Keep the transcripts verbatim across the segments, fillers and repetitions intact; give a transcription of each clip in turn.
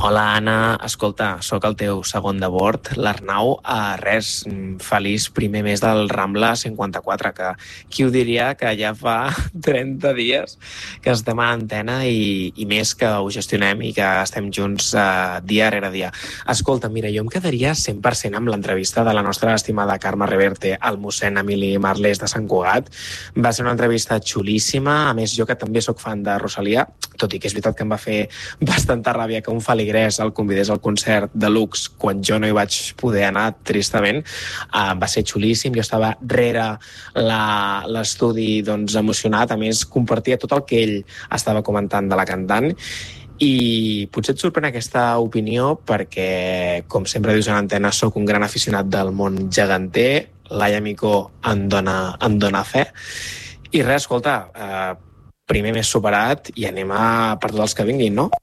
Hola, Anna. Escolta, sóc el teu segon de bord, l'Arnau. Uh, res, feliç primer mes del Rambla cinquanta-quatre, que qui ho diria que ja fa trenta dies que estem a l'antena i, i més que ho gestionem i que estem junts uh, dia rere dia. Escolta, mira, jo em quedaria cent per cent amb l'entrevista de la nostra estimada Carme Reverte al mossèn Emili Marlés de Sant Cugat. Va ser una entrevista xulíssima. A més, jo que també sóc fan de Rosalia, tot i que és veritat que em va fer bastanta ràbia que un feligrès el convidés al concert de Lux quan jo no hi vaig poder anar, tristament. Uh, va ser xulíssim, jo estava rere la, l'estudi doncs, emocionat. A més, compartia tot el que ell estava comentant de la cantant. I potser et sorprèn aquesta opinió perquè, com sempre dius a l'antena, sóc un gran aficionat del món geganter. Laia Micó en dona, en dona fe. I res, escolta, eh, primer mes superat i anem a per tots els que vinguin, no?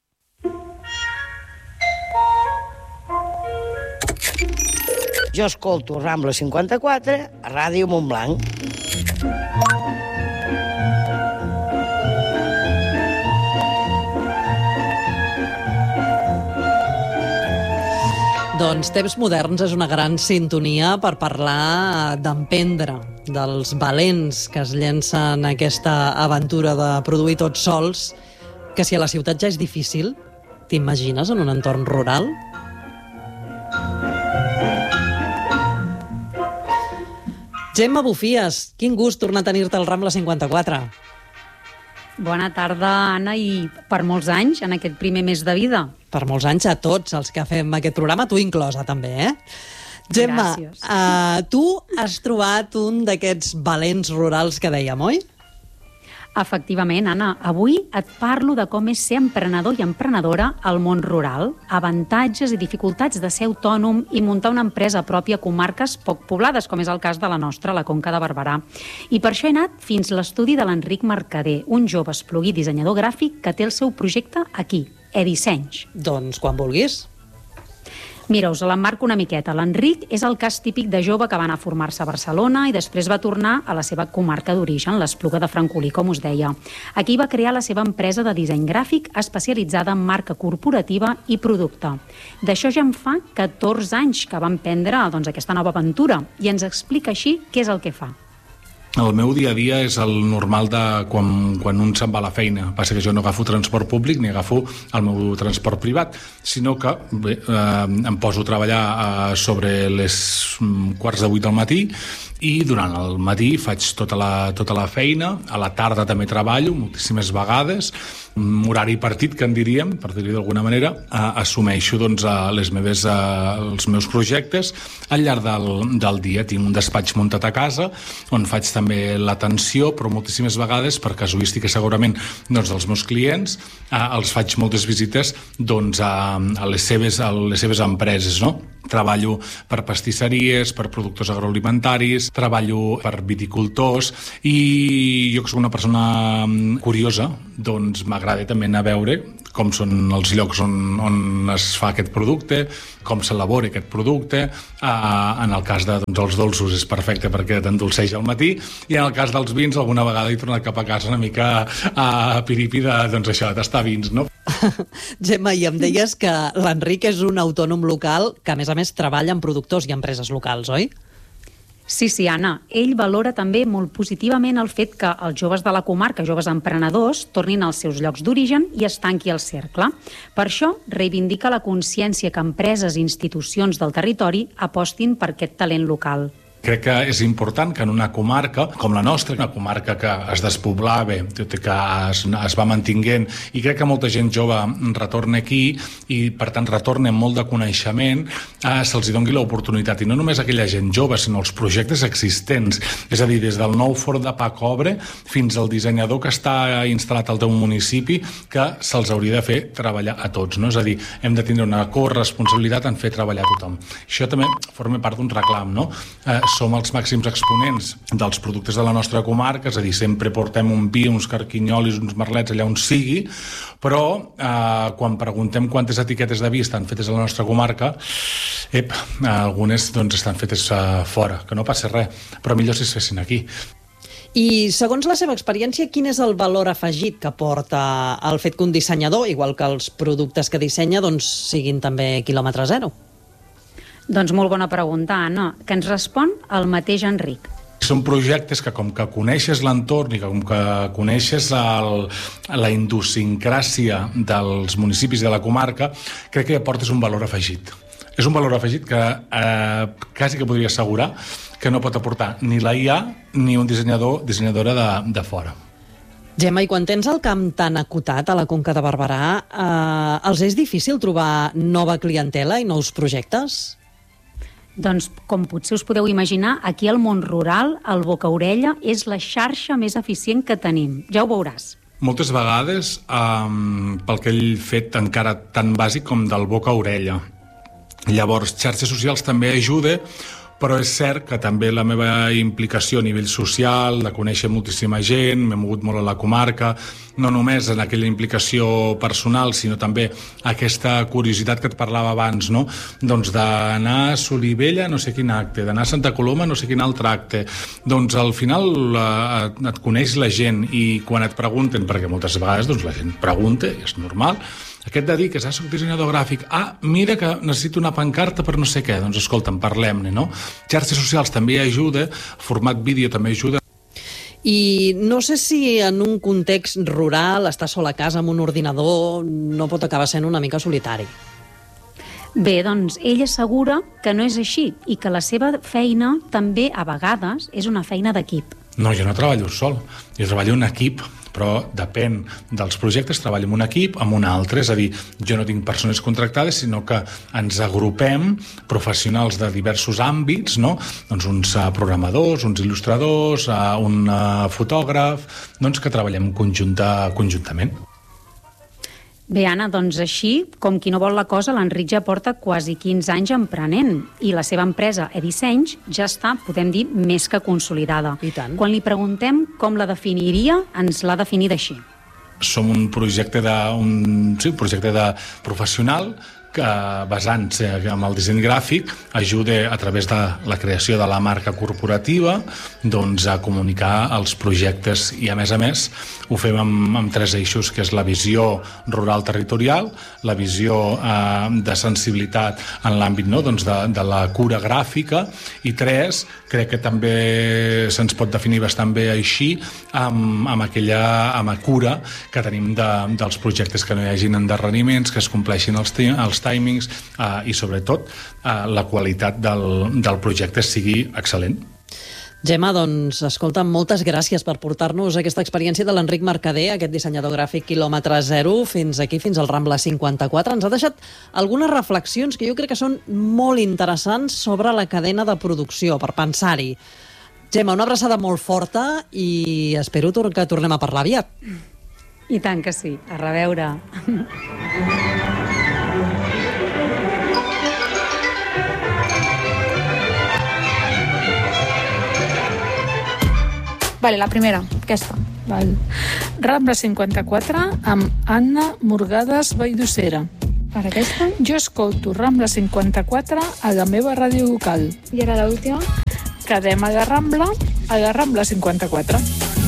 Jo escolto Rambla cinquanta-quatre a Ràdio Montblanc. Doncs Temps Moderns és una gran sintonia per parlar d'emprendre, dels valents que es llencen a aquesta aventura de produir tots sols, que si a la ciutat ja és difícil, t'imagines en un entorn rural? Gemma Bufies, quin gust tornar a tenir-te al Rambla cinquanta-quatre. Bona tarda, Anna, i per molts anys en aquest primer mes de vida. Per molts anys a tots els que fem aquest programa, tu inclosa també, eh? Gemma, uh, tu has trobat un d'aquests valents rurals que dèiem, oi? Efectivament, Anna, avui et parlo de com és ser emprenedor i emprenedora al món rural, avantatges i dificultats de ser autònom i muntar una empresa pròpia a comarques poc poblades, com és el cas de la nostra, la Conca de Barberà. I per això he anat fins l'estudi de l'Enric Mercader, un jove esplugui dissenyador gràfic que té el seu projecte aquí, Edisenys. Doncs quan vulguis. Mira, us l'emmarco una miqueta. L'Enric és el cas típic de jove que va anar a formar-se a Barcelona i després va tornar a la seva comarca d'origen, l'Espluga de Francolí, com us deia. Aquí va crear la seva empresa de disseny gràfic especialitzada en marca corporativa i producte. D'això ja en fa catorze anys que va emprendre doncs, aquesta nova aventura i ens explica així què és el que fa. El meu dia a dia és el normal de quan, quan un se'n va a la feina. Passa que jo no agafo transport públic ni agafo el meu transport privat, sinó que bé, eh, em poso a treballar eh, sobre les quarts de vuit del matí i durant el matí faig tota la, tota la feina, a la tarda també treballo moltíssimes vegades, un horari partit que en diríem, per dir-ho d'alguna manera, eh, assumeixo doncs, les meves, eh, els meus projectes al llarg del, del dia. Tinc un despatx muntat a casa on faig també l'atenció, però moltíssimes vegades, per casuística segurament doncs, dels meus clients, eh, els faig moltes visites doncs, a, a, les seves, a les seves empreses, no? Treballo per pastisseries, per productors agroalimentaris, treballo per viticultors i jo que soc una persona curiosa, doncs m'agrada també anar a veure com són els llocs on, on es fa aquest producte, com s'elabora aquest producte. Uh, en el cas de, doncs, els dolços és perfecte perquè t'endolceja al matí i en el cas dels vins alguna vegada he tornat cap a casa una mica a piripi de, doncs això, tastar vins, no? Gemma, i em deies que l'Enric és un autònom local que a més a més treballa en productors i empreses locals, oi? Sí, sí, Anna. Ell valora també molt positivament el fet que els joves de la comarca, joves emprenedors, tornin als seus llocs d'origen i es tanqui el cercle. Per això, reivindica la consciència que empreses i institucions del territori apostin per aquest talent local. Crec que és important que en una comarca com la nostra, una comarca que es despoblava, tot i que es, es va mantinguent, i crec que molta gent jove retorna aquí i, per tant, retorna amb molt de coneixement, eh, se'ls doni l'oportunitat. I no només aquella gent jove, sinó els projectes existents. És a dir, des del nou forn de pa Cobre fins al dissenyador que està instal·lat al teu municipi, que se'ls hauria de fer treballar a tots, no? És a dir, hem de tindre una corresponsabilitat en fer treballar a tothom. Això també forma part d'un reclam, no? Eh, som els màxims exponents dels productes de la nostra comarca, és a dir, sempre portem un vi, uns carquinyolis, uns merlets allà on sigui, però eh, quan preguntem quantes etiquetes de vi estan fetes a la nostra comarca, ep, algunes doncs, estan fetes eh, fora, que no passa res, però millor si es fessin aquí. I segons la seva experiència, quin és el valor afegit que porta el fet que un dissenyador, igual que els productes que dissenya, doncs siguin també quilòmetre zero? Doncs molt bona pregunta, Anna, que ens respon el mateix Enric. Són projectes que com que coneixes l'entorn i que com que coneixes el, la idiosincràsia dels municipis de la comarca, crec que aportes un valor afegit. És un valor afegit que eh, quasi que podria assegurar que no pot aportar ni la I A ni un dissenyador dissenyadora de, de fora. Gemma, i quan tens el camp tan acotat a la Conca de Barberà, eh, els és difícil trobar nova clientela i nous projectes? Doncs, com potser us podeu imaginar, aquí al món rural, el boca-orella és la xarxa més eficient que tenim. Ja ho veuràs. Moltes vegades, um, pel que ell fet encara tan bàsic com del boca-orella. Llavors, xarxes socials també ajuda, però és cert que també la meva implicació a nivell social, de conèixer moltíssima gent, m'he mogut molt a la comarca, no només en aquella implicació personal, sinó també aquesta curiositat que et parlava abans, no? Doncs d'anar a Solivella, no sé quin acte, d'anar a Santa Coloma, no sé quin altre acte. Doncs al final eh, et coneix la gent i quan et pregunten, perquè moltes vegades doncs, la gent pregunta, i és normal, aquest dediques, ah, soc dissenyador gràfic, ah, mira que necessito una pancarta per no sé què, doncs escolta'm, parlem-ne, no? Xarxes socials també ajuda, format vídeo també ajuda. I no sé si en un context rural, estar sol a casa amb un ordinador, no pot acabar sent una mica solitari. Bé, doncs ell assegura que no és així i que la seva feina també, a vegades, és una feina d'equip. No, jo no treballo sol, jo treballo en equip, però depèn dels projectes, treballo en un equip, amb un altre, és a dir, jo no tinc persones contractades, sinó que ens agrupem professionals de diversos àmbits, no? Doncs uns uh, programadors, uns il·lustradors, uh, un uh, fotògraf, doncs que treballem conjunta, conjuntament. Bé, Anna, doncs així, com qui no vol la cosa, l'Enric ja porta quasi quinze anys emprenent i la seva empresa Edisenys ja està, podem dir, més que consolidada. I tant. Quan li preguntem com la definiria, ens l'ha definida així. Som un projecte de, un, sí, un projecte de professional que, basant-se en el disseny gràfic, ajuda a través de la creació de la marca corporativa doncs, a comunicar els projectes i, a més a més, ho fem amb, amb tres eixos, que és la visió rural territorial, la visió eh, de sensibilitat en l'àmbit no? doncs de, de la cura gràfica, i tres, crec que també se'ns pot definir bastant bé així, amb, amb aquella amb la cura que tenim de, dels projectes, que no hi hagin endarreriments, que es compleixin els, els timings eh, i, sobretot, eh, la qualitat del, del projecte sigui excel·lent. Gemma, doncs, escolta, moltes gràcies per portar-nos aquesta experiència de l'Enric Mercader, aquest dissenyador gràfic quilòmetre zero, fins aquí, fins al Rambla cinquanta-quatre. Ens ha deixat algunes reflexions que jo crec que són molt interessants sobre la cadena de producció, per pensar-hi. Gemma, una abraçada molt forta i espero que tornem a parlar aviat. I tant que sí. A reveure. Vale, la primera, aquesta. Val. Rambla cinquanta-quatre amb Anna Morgades Valldossera. Per aquesta? Jo escolto Rambla cinquanta-quatre a la meva ràdio local. I ara l'última? Quedem a la Rambla, a la Rambla cinquanta-quatre.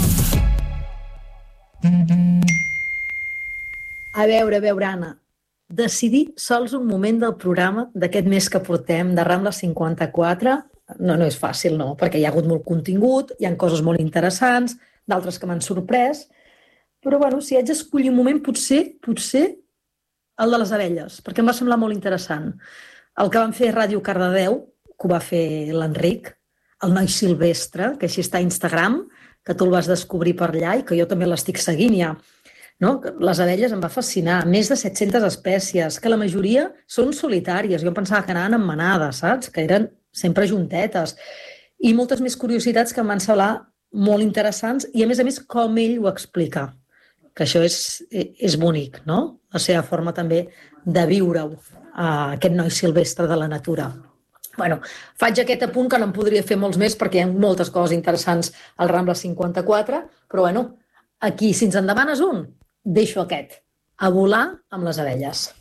A veure, a veure, Anna, decidir sols un moment del programa d'aquest mes que portem de Rambla cinquanta-quatre no, no és fàcil, no, perquè hi ha hagut molt contingut, hi ha coses molt interessants, d'altres que m'han sorprès, però bueno, si haig d'escollir un moment, potser, potser el de les abelles, perquè em va semblar molt interessant. El que van fer Ràdio Cardedeu, que ho va fer l'Enric, el noi silvestre, que així està a Instagram, que tu el vas descobrir per allà i que jo també l'estic seguint ja. No? Les abelles em va fascinar, més de set-centes espècies, que la majoria són solitàries. Jo em pensava que anaven en manada, saps? Que eren sempre juntetes. I moltes més curiositats que em van semblar molt interessants i, a més a més, com ell ho explica. Que això és, és bonic, no? La seva forma també de viure-ho, aquest noi silvestre de la natura. Bueno, faig aquest apunt que no en podria fer molts més perquè hi ha moltes coses interessants al Rambla cinquanta-quatre, però bueno, aquí, si ens en demanes un, deixo aquest, a volar amb les abelles.